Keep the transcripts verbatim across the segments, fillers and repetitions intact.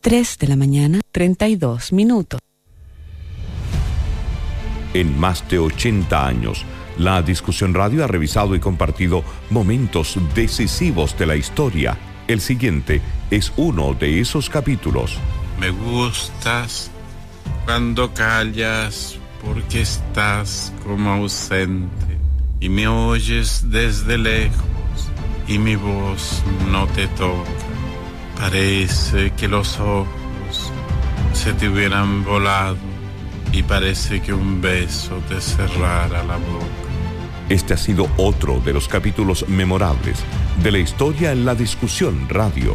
tres de la mañana, treinta y dos minutos. En más de ochenta años, La Discusión Radio ha revisado y compartido momentos decisivos de la historia. El siguiente es uno de esos capítulos. Me gustas cuando callas porque estás como ausente y me oyes desde lejos y mi voz no te toca. Parece que los ojos se te hubieran volado y parece que un beso te cerrara la boca. Este ha sido otro de los capítulos memorables de la historia en La Discusión Radio.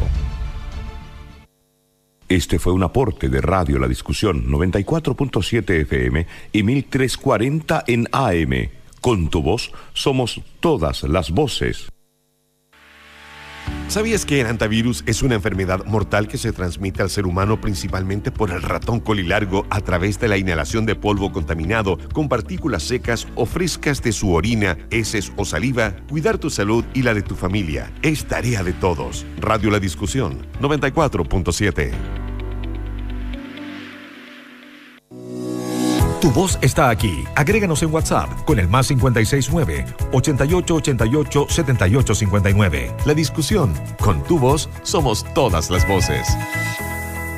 Este fue un aporte de Radio La Discusión noventa y cuatro punto siete F M y mil trescientos cuarenta en A M. Con tu voz somos todas las voces. ¿Sabías que el hantavirus es una enfermedad mortal que se transmite al ser humano principalmente por el ratón colilargo a través de la inhalación de polvo contaminado con partículas secas o frescas de su orina, heces o saliva? Cuidar tu salud y la de tu familia es tarea de todos. Radio La Discusión noventa y cuatro punto siete. Tu voz está aquí. Agréganos en WhatsApp con el más cinco seis nueve, ochenta y ocho ochenta y ocho, setenta y ocho cincuenta y nueve. La Discusión. Con tu voz somos todas las voces.